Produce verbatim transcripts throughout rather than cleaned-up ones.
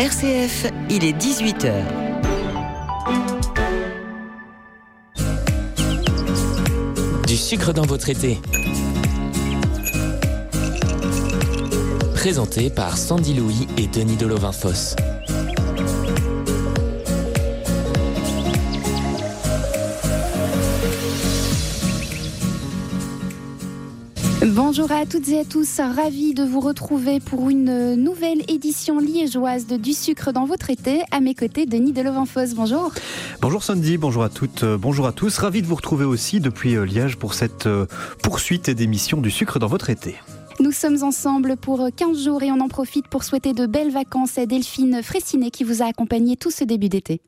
R C F, il est dix-huit heures. Du sucre dans votre été. Présenté par Sandy Louis et Denis Delovin-Fosse. Bonjour à toutes et à tous, ravi de vous retrouver pour une nouvelle édition liégeoise de Du sucre dans votre été. À mes côtés, Denis Delovin-Fosse, bonjour. Bonjour Sandy, bonjour à toutes, bonjour à tous. Ravi de vous retrouver aussi depuis Liège pour cette poursuite d'émission Du sucre dans votre été. Nous sommes ensemble pour quinze jours et on en profite pour souhaiter de belles vacances à Delphine Fraissinet qui vous a accompagné tout ce début d'été.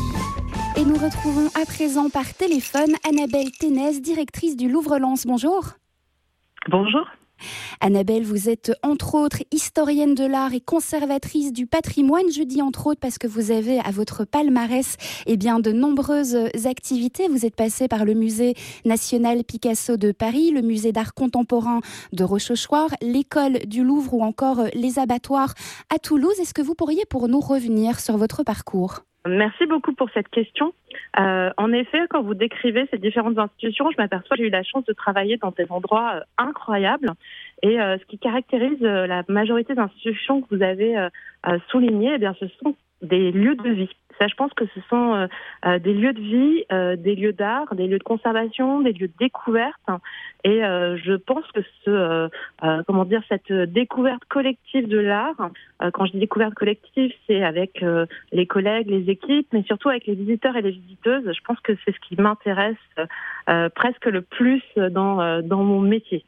Et nous retrouvons à présent par téléphone Annabelle Ténès, directrice du Louvre-Lens. Bonjour. Bonjour. Annabelle, vous êtes entre autres historienne de l'art et conservatrice du patrimoine. Je dis entre autres parce que vous avez à votre palmarès eh bien, de nombreuses activités. Vous êtes passée par le musée national Picasso de Paris, le musée d'art contemporain de Rochechouart, l'école du Louvre ou encore les abattoirs à Toulouse. Est-ce que vous pourriez pour nous revenir sur votre parcours ? Merci beaucoup pour cette question. Euh, en effet, quand vous décrivez ces différentes institutions, je m'aperçois que j'ai eu la chance de travailler dans des endroits euh, incroyables. Et euh, ce qui caractérise euh, la majorité d'institutions que vous avez euh, euh, soulignées, eh bien, ce sont des lieux de vie. Ça, je pense que ce sont euh, euh, des lieux de vie, euh, des lieux d'art, des lieux de conservation, des lieux de découverte. Et euh, je pense que ce, euh, euh, comment dire, cette découverte collective de l'art, euh, quand je dis découverte collective, c'est avec euh, les collègues, les équipes, mais surtout avec les visiteurs et les visiteuses. Je pense que c'est ce qui m'intéresse euh, presque le plus dans, euh, dans mon métier.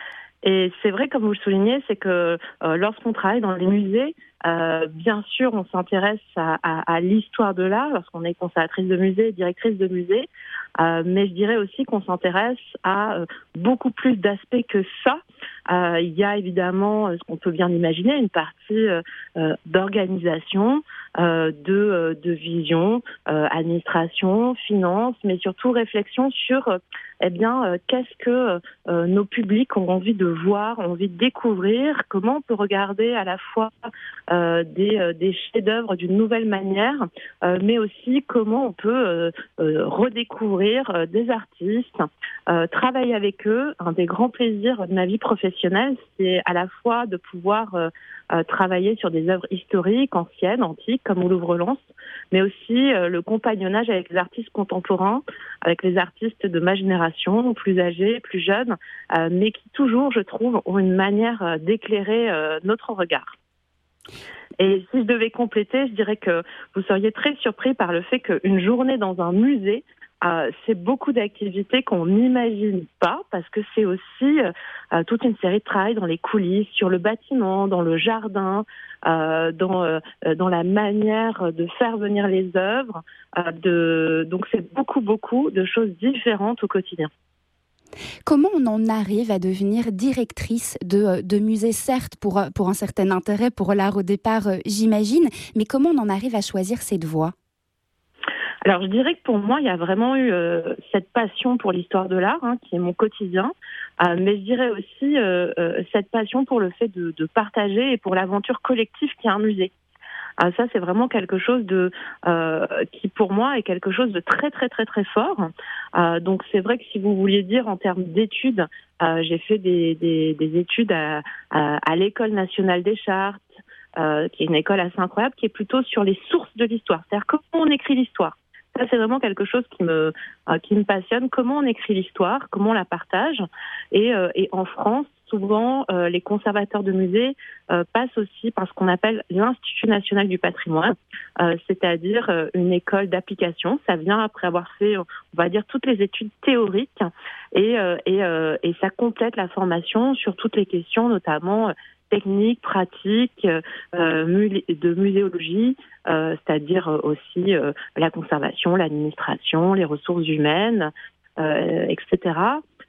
Et c'est vrai, comme vous le soulignez, c'est que euh, lorsqu'on travaille dans les musées, euh, bien sûr, on s'intéresse à, à, à l'histoire de l'art, lorsqu'on est conservatrice de musée, directrice de musée, euh, mais je dirais aussi qu'on s'intéresse à euh, beaucoup plus d'aspects que ça. Euh, il y a évidemment, ce qu'on peut bien imaginer, une partie euh, euh, d'organisation, euh, de, euh, de vision, euh, administration, finance, mais surtout réflexion sur euh, eh bien, euh, qu'est-ce que euh, nos publics ont envie de voir, ont envie de découvrir, comment on peut regarder à la fois euh, des, euh, des chefs-d'œuvre d'une nouvelle manière, euh, mais aussi comment on peut euh, euh, redécouvrir euh, des artistes, euh, travailler avec eux. Un des grands plaisirs de ma vie professionnelle, c'est à la fois de pouvoir euh, euh, travailler sur des œuvres historiques, anciennes, antiques, comme au Louvre-Lens, mais aussi euh, le compagnonnage avec les artistes contemporains, avec les artistes de ma génération, plus âgés, plus jeunes, euh, mais qui toujours, je trouve, ont une manière euh, d'éclairer euh, notre regard. Et si je devais compléter, je dirais que vous seriez très surpris par le fait qu'une journée dans un musée, euh, c'est beaucoup d'activités qu'on n'imagine pas, parce que c'est aussi euh, toute une série de travail dans les coulisses, sur le bâtiment, dans le jardin, euh, dans, euh, dans la manière de faire venir les œuvres. Euh, de... Donc c'est beaucoup, beaucoup de choses différentes au quotidien. Comment on en arrive à devenir directrice de, de musée, certes pour, pour un certain intérêt pour l'art au départ, j'imagine, mais comment on en arrive à choisir cette voie ? Alors je dirais que pour moi, il y a vraiment eu euh, cette passion pour l'histoire de l'art, hein, qui est mon quotidien, euh, mais je dirais aussi euh, euh, cette passion pour le fait de, de partager et pour l'aventure collective qui est un musée. Ah, ça, c'est vraiment quelque chose de euh, qui, pour moi, est quelque chose de très, très, très, très fort. Euh, donc, c'est vrai que si vous vouliez dire en termes d'études, euh, j'ai fait des, des, des études à, à, à l'École nationale des chartes, euh, qui est une école assez incroyable, qui est plutôt sur les sources de l'histoire. C'est-à-dire comment on écrit l'histoire. Ça, c'est vraiment quelque chose qui me euh, qui me passionne. Comment on écrit l'histoire, comment on la partage. Et, euh, et en France, souvent, euh, les conservateurs de musées euh, passent aussi par ce qu'on appelle l'Institut national du patrimoine, euh, c'est-à-dire euh, une école d'application. Ça vient après avoir fait, on va dire, toutes les études théoriques et, euh, et, euh, et ça complète la formation sur toutes les questions, notamment euh, techniques, pratiques, euh, de muséologie, euh, c'est-à-dire aussi euh, la conservation, l'administration, les ressources humaines, euh, et cetera.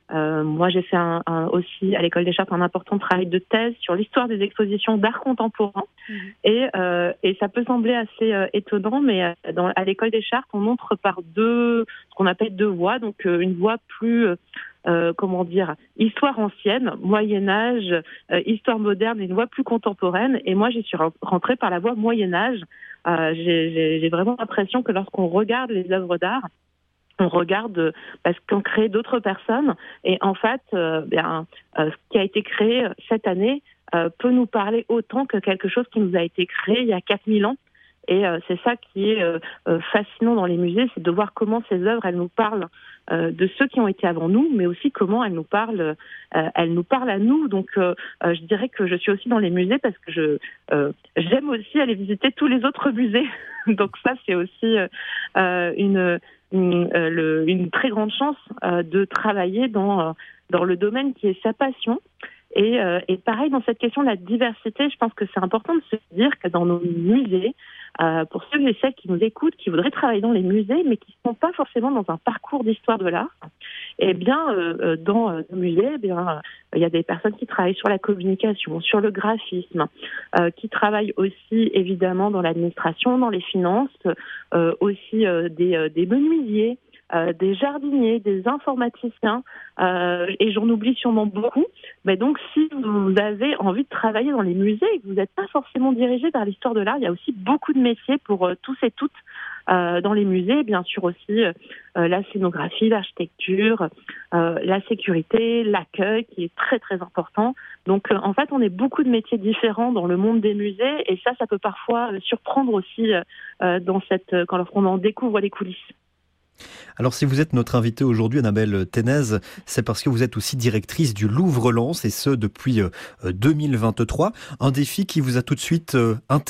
Euh, moi, j'ai fait un, un, aussi à l'École des Chartes un important travail de thèse sur l'histoire des expositions d'art contemporain. Mmh. Et, euh, et ça peut sembler assez euh, étonnant, mais euh, dans, à l'École des Chartes, on montre par deux, ce qu'on appelle deux voies. Donc, euh, une voie plus, euh, comment dire, histoire ancienne, Moyen-Âge, euh, histoire moderne, et une voie plus contemporaine. Et moi, j'y suis rentrée par la voie Moyen-Âge. Euh, j'ai, j'ai, j'ai vraiment l'impression que lorsqu'on regarde les œuvres d'art, on regarde parce qu'on crée d'autres personnes et en fait, euh, bien, euh, ce qui a été créé cette année euh, peut nous parler autant que quelque chose qui nous a été créé il y a quatre mille ans. Et euh, c'est ça qui est euh, fascinant dans les musées, c'est de voir comment ces œuvres, elles nous parlent euh, de ceux qui ont été avant nous, mais aussi comment elles nous parlent, euh, elles nous parlent à nous. Donc, euh, euh, je dirais que je suis aussi dans les musées parce que je euh, j'aime aussi aller visiter tous les autres musées. Donc ça, c'est aussi euh, une Une, euh, le, une très grande chance euh, de travailler dans, euh, dans le domaine qui est sa passion. Et, euh, et pareil, dans cette question de la diversité, je pense que c'est important de se dire que dans nos musées, euh, pour ceux et celles qui nous écoutent, qui voudraient travailler dans les musées, mais qui ne sont pas forcément dans un parcours d'histoire de l'art, eh bien, euh, dans euh, nos musées, eh bien, euh, il y a des personnes qui travaillent sur la communication, sur le graphisme, euh, qui travaillent aussi, évidemment, dans l'administration, dans les finances, euh, aussi euh, des, euh, des menuisiers, Euh, des jardiniers, des informaticiens, euh, et j'en oublie sûrement beaucoup. Mais donc, si vous avez envie de travailler dans les musées et que vous n'êtes pas forcément dirigé vers l'histoire de l'art, il y a aussi beaucoup de métiers pour euh, tous et toutes euh, dans les musées. Bien sûr aussi euh, la scénographie, l'architecture, euh, la sécurité, l'accueil, qui est très très important. Donc, euh, en fait, on est beaucoup de métiers différents dans le monde des musées, et ça, ça peut parfois euh, surprendre aussi euh, dans cette, quand lorsqu'on en découvre les coulisses. Alors si vous êtes notre invitée aujourd'hui, Annabelle Ténez, c'est parce que vous êtes aussi directrice du Louvre-Lens, et ce depuis deux mille vingt-trois. Un défi qui vous a tout de suite intéressé ?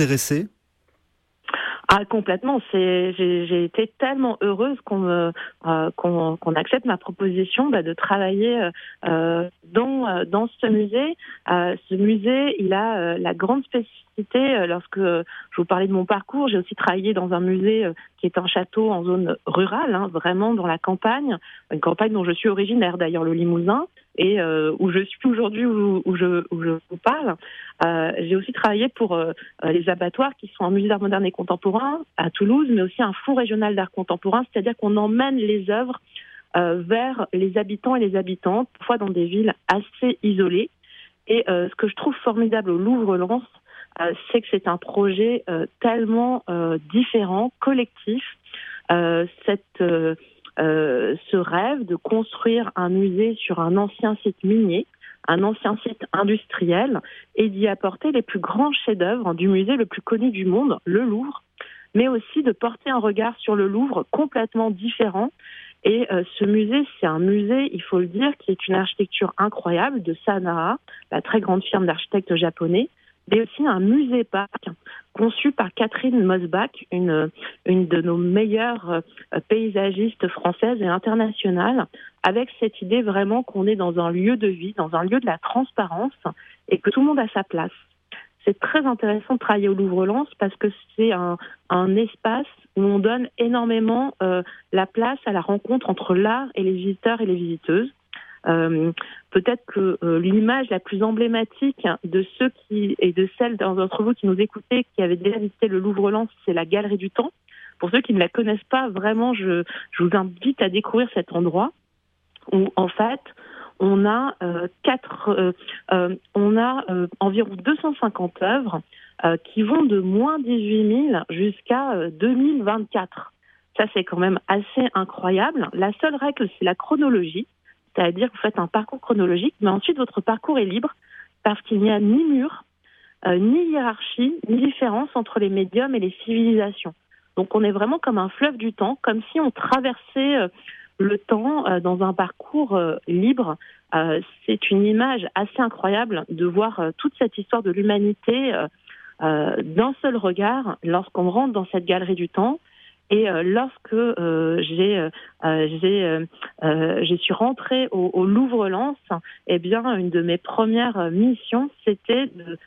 Ah, complètement. C'est, j'ai, j'ai été tellement heureuse qu'on, me, euh, qu'on, qu'on accepte ma proposition bah, de travailler euh, dans, dans ce musée. Euh, ce musée, il a euh, la grande spécificité, euh, lorsque je vous parlais de mon parcours, j'ai aussi travaillé dans un musée euh, qui est un château en zone rurale, hein, vraiment dans la campagne, une campagne dont je suis originaire d'ailleurs, le Limousin, et euh, où je suis aujourd'hui, où, où, je, où je vous parle. Euh, j'ai aussi travaillé pour euh, les abattoirs qui sont un musée d'art moderne et contemporain à Toulouse, mais aussi un fonds régional d'art contemporain, c'est-à-dire qu'on emmène les œuvres euh, vers les habitants et les habitantes, parfois dans des villes assez isolées. Et euh, ce que je trouve formidable au Louvre-Lens, euh, c'est que c'est un projet euh, tellement euh, différent, collectif. Euh, cette... Euh, Euh, ce rêve de construire un musée sur un ancien site minier, un ancien site industriel, et d'y apporter les plus grands chefs-d'œuvre du musée le plus connu du monde, le Louvre, mais aussi de porter un regard sur le Louvre complètement différent. Et euh, ce musée, c'est un musée, il faut le dire, qui est une architecture incroyable de Sanaa, la très grande firme d'architectes japonais, mais aussi un musée-parc conçu par Catherine Mosbach, une, une de nos meilleures euh, paysagistes françaises et internationales, avec cette idée vraiment qu'on est dans un lieu de vie, dans un lieu de la transparence, et que tout le monde a sa place. C'est très intéressant de travailler au Louvre-Lens parce que c'est un, un espace où on donne énormément euh, la place à la rencontre entre l'art et les visiteurs et les visiteuses. Euh, peut-être que euh, l'image la plus emblématique de ceux qui et de celles d'entre vous qui nous écoutez, qui avaient déjà visité le Louvre-Lens, c'est la Galerie du Temps. Pour ceux qui ne la connaissent pas, vraiment, je, je vous invite à découvrir cet endroit où, en fait, on a euh, quatre, euh, euh, on a euh, environ deux cent cinquante œuvres euh, qui vont de moins dix-huit mille jusqu'à euh, deux mille vingt-quatre. Ça, c'est quand même assez incroyable. La seule règle, c'est la chronologie. C'est-à-dire que vous faites un parcours chronologique, mais ensuite votre parcours est libre parce qu'il n'y a ni mur, euh, ni hiérarchie, ni différence entre les médiums et les civilisations. Donc on est vraiment comme un fleuve du temps, comme si on traversait euh, le temps euh, dans un parcours euh, libre. Euh, c'est une image assez incroyable de voir euh, toute cette histoire de l'humanité euh, euh, d'un seul regard lorsqu'on rentre dans cette galerie du temps. Et euh, lorsque euh, j'ai, euh, j'ai, euh, euh, je suis rentrée au, au Louvre-Lens, eh bien, une de mes premières missions, c'était de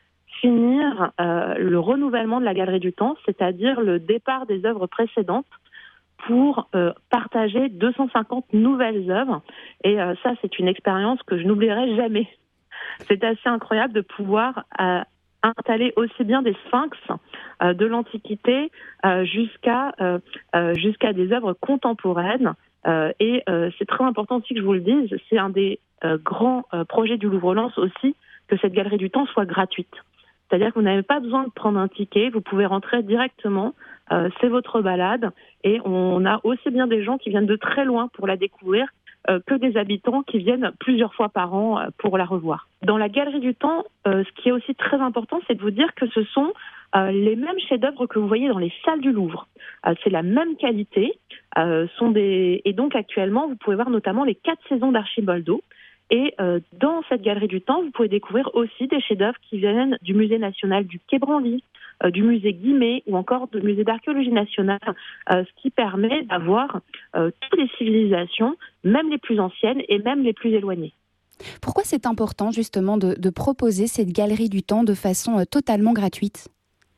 finir euh, le renouvellement de la Galerie du Temps, c'est-à-dire le départ des œuvres précédentes pour euh, partager deux cent cinquante nouvelles œuvres. Et euh, ça, c'est une expérience que je n'oublierai jamais. C'est assez incroyable de pouvoir euh, installer aussi bien des sphinx euh, de l'Antiquité euh, jusqu'à euh, euh, jusqu'à des œuvres contemporaines. Euh, et euh, c'est très important aussi que je vous le dise, c'est un des euh, grands euh, projets du Louvre-Lens aussi, que cette galerie du temps soit gratuite. C'est-à-dire que vous n'avez pas besoin de prendre un ticket, vous pouvez rentrer directement, euh, c'est votre balade, et on a aussi bien des gens qui viennent de très loin pour la découvrir, euh, que des habitants qui viennent plusieurs fois par an euh, pour la revoir. Dans la galerie du temps, euh, ce qui est aussi très important, c'est de vous dire que ce sont euh, les mêmes chefs-d'œuvre que vous voyez dans les salles du Louvre. Euh, c'est la même qualité, euh, sont des... et donc actuellement, vous pouvez voir notamment les quatre saisons d'Archibaldo. Et euh, dans cette galerie du temps, vous pouvez découvrir aussi des chefs-d'œuvre qui viennent du Musée national du Quai Branly, euh, du musée Guimet ou encore du musée d'archéologie nationale, euh, ce qui permet d'avoir euh, toutes les civilisations, même les plus anciennes et même les plus éloignées. Pourquoi c'est important justement de, de proposer cette galerie du temps de façon euh, totalement gratuite ?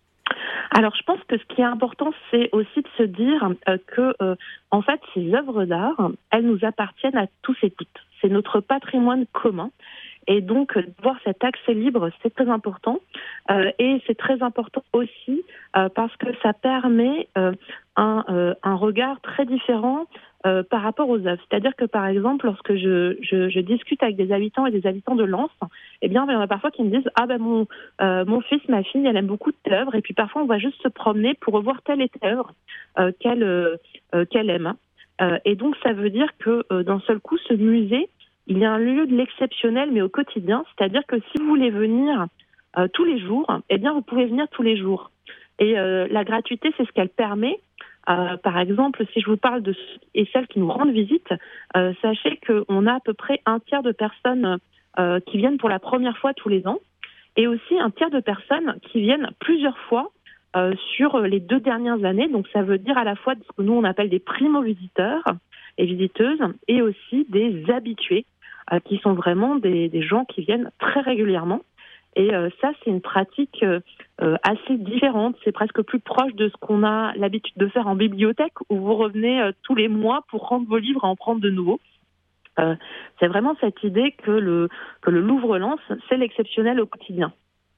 Alors, je pense que ce qui est important, c'est aussi de se dire euh, que, euh, en fait, ces œuvres d'art, elles nous appartiennent à tous et toutes. C'est notre patrimoine commun. Et donc, euh, voir cet accès libre, c'est très important. Euh, et c'est très important aussi euh, parce que ça permet euh, un, euh, un regard très différent euh, par rapport aux œuvres. C'est-à-dire que, par exemple, lorsque je, je, je discute avec des habitants et des habitants de Lens, eh bien, il y en a parfois qui me disent « Ah ben, mon, euh, mon fils, ma fille, elle aime beaucoup telle œuvre. » Et puis, parfois, on va juste se promener pour revoir telle et telle œuvre euh, qu'elle, euh, qu'elle aime. Euh, et donc, ça veut dire que, euh, d'un seul coup, ce musée, il y a un lieu de l'exceptionnel, mais au quotidien. C'est-à-dire que si vous voulez venir euh, tous les jours, eh bien, vous pouvez venir tous les jours. Et euh, la gratuité, c'est ce qu'elle permet. Euh, par exemple, si je vous parle de ceux et celles qui nous rendent visite, euh, sachez qu'on a à peu près un tiers de personnes euh, qui viennent pour la première fois tous les ans, et aussi un tiers de personnes qui viennent plusieurs fois euh, sur les deux dernières années. Donc, ça veut dire à la fois ce que nous, on appelle des primo-visiteurs et visiteuses, et aussi des habitués, euh, qui sont vraiment des, des gens qui viennent très régulièrement. Et euh, ça, c'est une pratique euh, assez différente. C'est presque plus proche de ce qu'on a l'habitude de faire en bibliothèque, où vous revenez euh, tous les mois pour rendre vos livres et en prendre de nouveaux. Euh, c'est vraiment cette idée que le, que le Louvre-Lens, c'est l'exceptionnel au quotidien.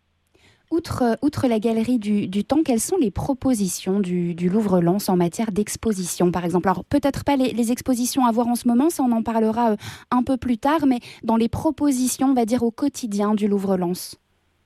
Outre, outre la galerie du, du temps, quelles sont les propositions du, du Louvre-Lens en matière d'exposition, par exemple ? Alors, peut-être pas les, les expositions à voir en ce moment, ça on en parlera euh, un peu plus tard, mais dans les propositions, on va dire, au quotidien du Louvre-Lens.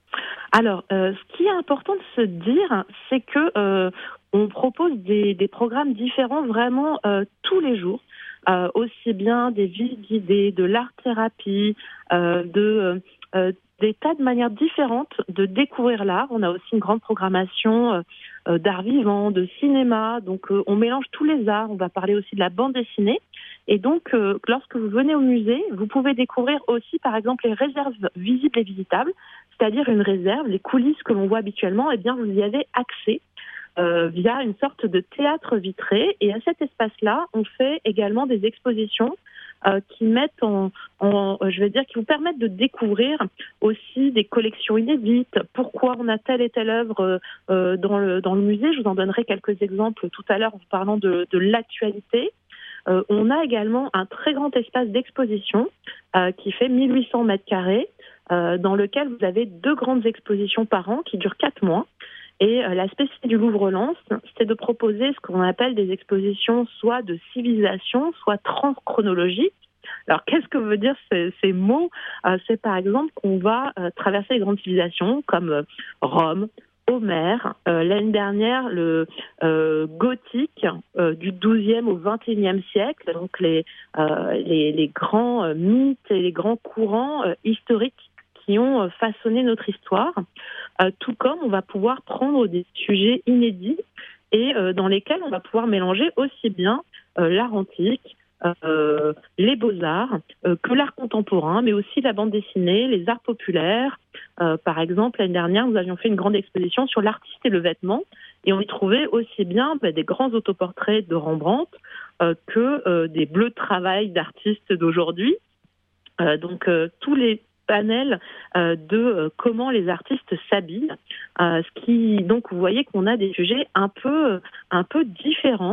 Alors, euh, ce qui est important de se dire, c'est que euh, on propose des, des programmes différents vraiment euh, tous les jours, euh, aussi bien des visites guidées, de l'art-thérapie, euh, de euh, des tas de manières différentes de découvrir l'art. On a aussi une grande programmation euh, d'art vivant, de cinéma. Donc, euh, on mélange tous les arts. On va parler aussi de la bande dessinée. Et donc, euh, lorsque vous venez au musée, vous pouvez découvrir aussi, par exemple, les réserves visibles et visitables, c'est-à-dire une réserve, les coulisses que l'on voit habituellement, eh bien, vous y avez accès euh, via une sorte de théâtre vitré. Et à cet espace-là, on fait également des expositions Euh, qui mettent en, en, je vais dire, qui vous permettent de découvrir aussi des collections inédites. Pourquoi on a telle et telle œuvre euh, dans le dans le musée. Je vous en donnerai quelques exemples tout à l'heure en vous parlant de, de l'actualité. Euh, on a également un très grand espace d'exposition euh, qui fait mille huit cents mètres carrés, euh, dans lequel vous avez deux grandes expositions par an qui durent quatre mois. Et euh, la spécificité du Louvre-Lens, c'est de proposer ce qu'on appelle des expositions soit de civilisation, soit transchronologiques. Alors, qu'est-ce que veut dire ces, ces mots ? euh, C'est par exemple qu'on va euh, traverser les grandes civilisations comme euh, Rome, Homère, euh, l'année dernière le euh, gothique euh, du douzième au vingt et unième siècle, donc les, euh, les, les grands euh, mythes et les grands courants euh, historiques qui ont euh, façonné notre histoire. Euh, tout comme on va pouvoir prendre des sujets inédits et euh, dans lesquels on va pouvoir mélanger aussi bien euh, l'art antique, euh, les beaux-arts, euh, que l'art contemporain, mais aussi la bande dessinée, les arts populaires. Euh, par exemple, l'année dernière, nous avions fait une grande exposition sur l'artiste et le vêtement et on y trouvait aussi bien bah, des grands autoportraits de Rembrandt euh, que euh, des bleus de travail d'artistes d'aujourd'hui. Euh, donc, euh, tous les panel euh, de euh, comment les artistes s'habillent, euh, ce qui donc vous voyez qu'on a des sujets un peu un peu différents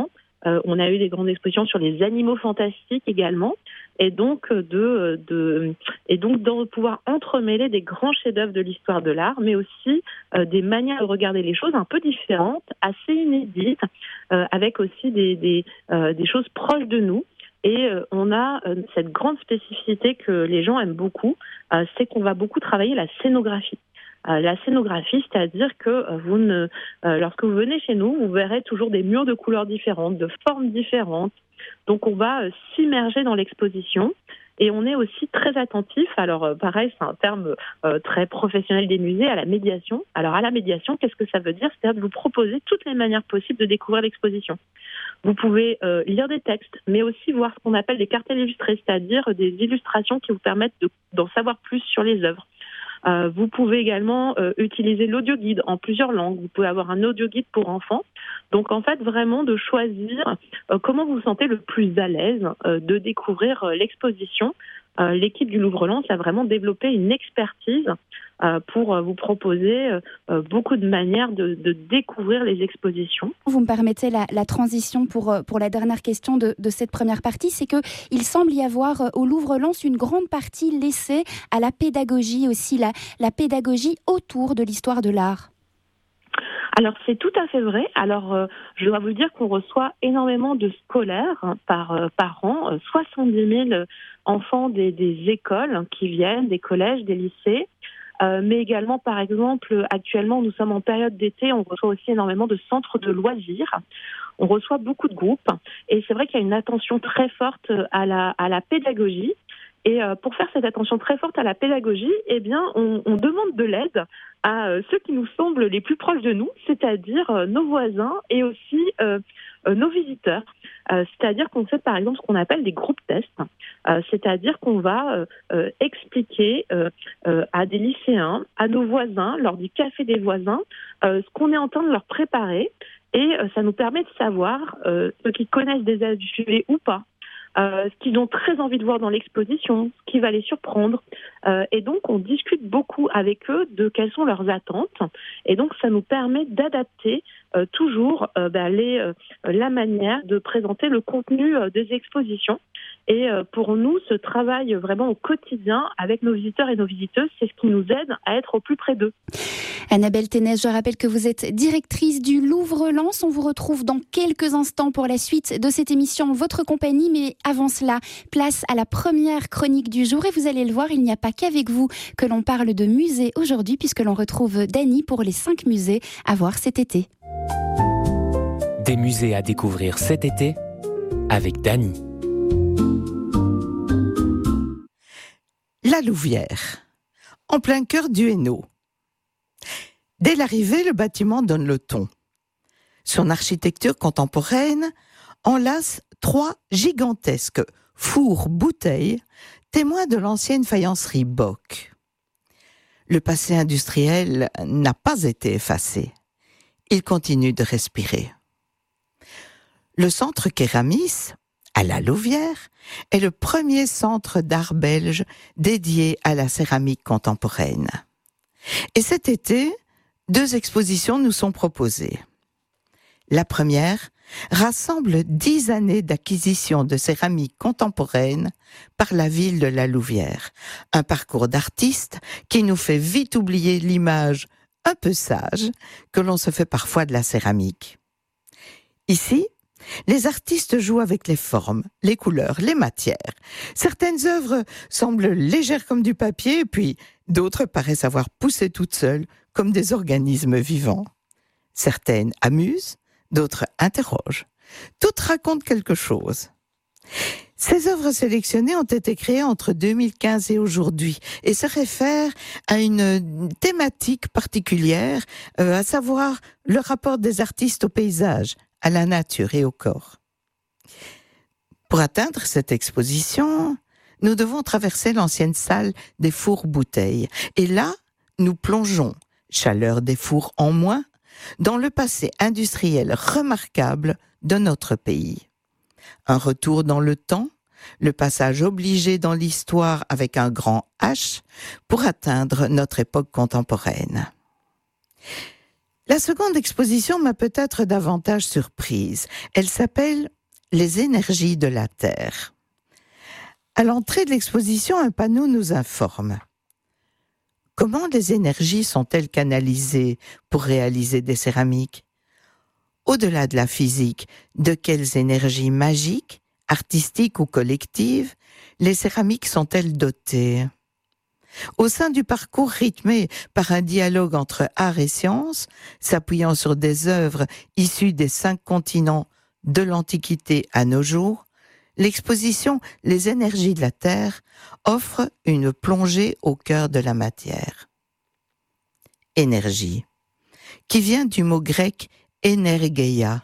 Euh, on a eu des grandes expositions sur les animaux fantastiques également. Et donc, de, de, et donc de pouvoir entremêler des grands chefs-d'œuvre de l'histoire de l'art, mais aussi euh, des manières de regarder les choses un peu différentes, assez inédites, euh, avec aussi des, des, euh, des choses proches de nous. Et euh, on a euh, cette grande spécificité que les gens aiment beaucoup, euh, c'est qu'on va beaucoup travailler la scénographie. Euh, la scénographie, c'est-à-dire que euh, vous ne, euh, lorsque vous venez chez nous, vous verrez toujours des murs de couleurs différentes, de formes différentes. Donc on va euh, s'immerger dans l'exposition et on est aussi très attentif, alors euh, pareil c'est un terme euh, très professionnel des musées, à la médiation. Alors à la médiation, qu'est-ce que ça veut dire ? C'est-à-dire de vous proposer toutes les manières possibles de découvrir l'exposition. Vous pouvez euh, lire des textes, mais aussi voir ce qu'on appelle des cartels illustrés, c'est-à-dire des illustrations qui vous permettent de, d'en savoir plus sur les œuvres. Euh, vous pouvez également euh, utiliser l'audio-guide en plusieurs langues. Vous pouvez avoir un audio-guide pour enfants. Donc, en fait, vraiment de choisir euh, comment vous vous sentez le plus à l'aise euh, de découvrir euh, l'exposition. Euh, l'équipe du Louvre-Lens a vraiment développé une expertise euh, pour euh, vous proposer euh, beaucoup de manières de, de découvrir les expositions. Vous me permettez la, la transition pour, pour la dernière question de, de cette première partie, c'est qu'il semble y avoir euh, au Louvre-Lens une grande partie laissée à la pédagogie aussi, la, la pédagogie autour de l'histoire de l'art. Alors c'est tout à fait vrai. Alors euh, je dois vous dire qu'on reçoit énormément de scolaires hein, par, euh, par an, euh, soixante-dix mille enfants des, des écoles qui viennent, des collèges, des lycées. Euh, mais également, par exemple, actuellement, nous sommes en période d'été, on reçoit aussi énormément de centres de loisirs. On reçoit beaucoup de groupes et c'est vrai qu'il y a une attention très forte à la, à la pédagogie. Et euh, pour faire cette attention très forte à la pédagogie, eh bien, on, on demande de l'aide à euh, ceux qui nous semblent les plus proches de nous, c'est-à-dire euh, nos voisins et aussi euh, euh, nos visiteurs. Euh, c'est-à-dire qu'on fait par exemple ce qu'on appelle des groupes tests, euh, c'est-à-dire qu'on va euh, euh, expliquer euh, euh, à des lycéens, à nos voisins, lors du café des voisins, euh, ce qu'on est en train de leur préparer. Et euh, ça nous permet de savoir euh, ceux qui connaissent déjà du sujet ou pas. Euh, ce qu'ils ont très envie de voir dans l'exposition, ce qui va les surprendre. Euh, et donc, on discute beaucoup avec eux de quelles sont leurs attentes. Et donc, ça nous permet d'adapter euh, toujours euh, bah, les, euh, la manière de présenter le contenu euh, des expositions. Et euh, pour nous, ce travail vraiment au quotidien avec nos visiteurs et nos visiteuses, c'est ce qui nous aide à être au plus près d'eux. Annabelle Ténès, je rappelle que vous êtes directrice du Louvre-Lens. On vous retrouve dans quelques instants pour la suite de cette émission Votre Compagnie. Mais avant cela, place à la première chronique du jour. Et vous allez le voir, il n'y a pas qu'avec vous que l'on parle de musées aujourd'hui, puisque l'on retrouve Dany pour les cinq musées à voir cet été. Des musées à découvrir cet été avec Dany. La Louvière, en plein cœur du Hainaut. Dès l'arrivée, le bâtiment donne le ton. Son architecture contemporaine enlace trois gigantesques fours-bouteilles, témoins de l'ancienne faïencerie Bock. Le passé industriel n'a pas été effacé. Il continue de respirer. Le centre Kéramis, à la Louvière, est le premier centre d'art belge dédié à la céramique contemporaine. Et cet été, deux expositions nous sont proposées. La première rassemble dix années d'acquisition de céramique contemporaine par la ville de la Louvière. Un parcours d'artiste qui nous fait vite oublier l'image un peu sage que l'on se fait parfois de la céramique. Ici, les artistes jouent avec les formes, les couleurs, les matières. Certaines œuvres semblent légères comme du papier, puis d'autres paraissent avoir poussé toutes seules comme des organismes vivants. Certaines amusent, d'autres interrogent. Toutes racontent quelque chose. Ces œuvres sélectionnées ont été créées entre deux mille quinze et aujourd'hui et se réfèrent à une thématique particulière, euh, à savoir le rapport des artistes au paysage, à la nature et au corps. Pour atteindre cette exposition, nous devons traverser l'ancienne salle des fours-bouteilles. Et là, nous plongeons, chaleur des fours en moins, dans le passé industriel remarquable de notre pays. Un retour dans le temps, le passage obligé dans l'histoire avec un grand H pour atteindre notre époque contemporaine. La seconde exposition m'a peut-être davantage surprise. Elle s'appelle les énergies de la Terre. À l'entrée de l'exposition, un panneau nous informe. Comment les énergies sont-elles canalisées pour réaliser des céramiques ? Au-delà de la physique, de quelles énergies magiques, artistiques ou collectives, les céramiques sont-elles dotées ? Au sein du parcours rythmé par un dialogue entre art et science, s'appuyant sur des œuvres issues des cinq continents de l'Antiquité à nos jours, l'exposition « Les énergies de la Terre » offre une plongée au cœur de la matière. Énergie, qui vient du mot grec « energeia »,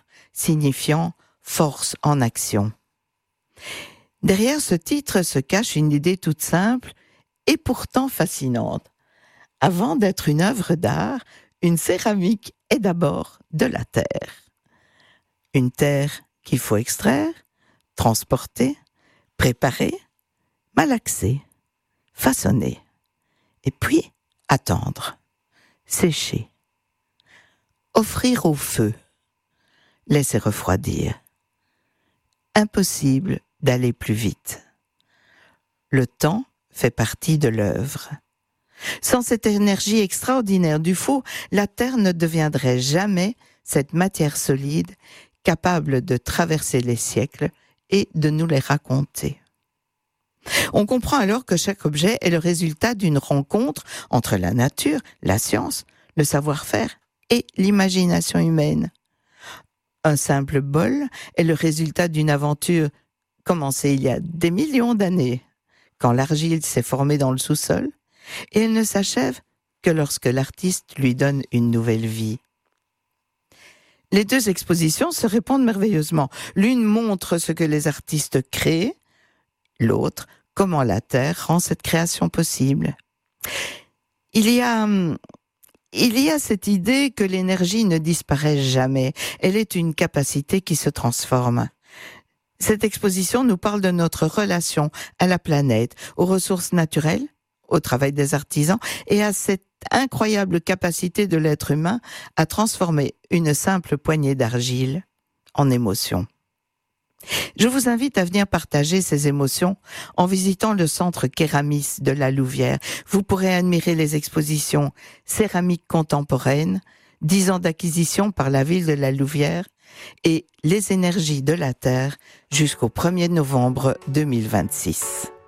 signifiant « force en action ». Derrière ce titre se cache une idée toute simple et pourtant fascinante. Avant d'être une œuvre d'art, une céramique est d'abord de la terre. Une terre qu'il faut extraire, transporter, préparer, malaxer, façonner, et puis attendre, sécher, offrir au feu, laisser refroidir. Impossible d'aller plus vite. Le temps fait partie de l'œuvre. Sans cette énergie extraordinaire du feu, la Terre ne deviendrait jamais cette matière solide capable de traverser les siècles et de nous les raconter. On comprend alors que chaque objet est le résultat d'une rencontre entre la nature, la science, le savoir-faire et l'imagination humaine. Un simple bol est le résultat d'une aventure commencée il y a des millions d'années, quand l'argile s'est formée dans le sous-sol, et elle ne s'achève que lorsque l'artiste lui donne une nouvelle vie. Les deux expositions se répondent merveilleusement. L'une montre ce que les artistes créent, l'autre, comment la Terre rend cette création possible. Il y a, il y a cette idée que l'énergie ne disparaît jamais. Elle est une capacité qui se transforme. Cette exposition nous parle de notre relation à la planète, aux ressources naturelles, au travail des artisans et à cette incroyable capacité de l'être humain à transformer une simple poignée d'argile en émotion. Je vous invite à venir partager ces émotions en visitant le centre Kéramis de la Louvière. Vous pourrez admirer les expositions Céramique contemporaine, dix ans d'acquisition par la ville de la Louvière et Les énergies de la Terre jusqu'au premier novembre deux mille vingt-six.